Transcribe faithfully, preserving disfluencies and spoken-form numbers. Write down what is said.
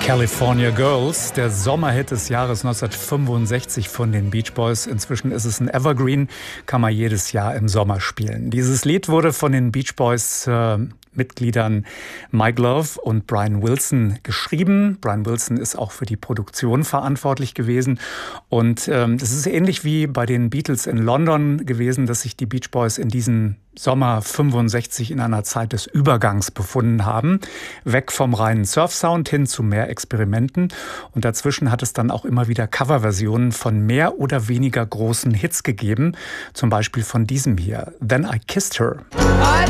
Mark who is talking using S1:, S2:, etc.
S1: California Girls, der Sommerhit des Jahres neunzehnhundertfünfundsechzig von den Beach Boys. Inzwischen ist es ein Evergreen, kann man jedes Jahr im Sommer spielen. Dieses Lied wurde von den Beach Boys äh, Mitgliedern Mike Love und Brian Wilson geschrieben. Brian Wilson ist auch für die Produktion verantwortlich gewesen. Und ähm, es ist ähnlich wie bei den Beatles in London gewesen, dass sich die Beach Boys in diesem Sommer fünfundsechzig in einer Zeit des Übergangs befunden haben. Weg vom reinen Surf-Sound hin zu mehr Experimenten. Und dazwischen hat es dann auch immer wieder Coverversionen von mehr oder weniger großen Hits gegeben. Zum Beispiel von diesem hier, Then I Kissed Her.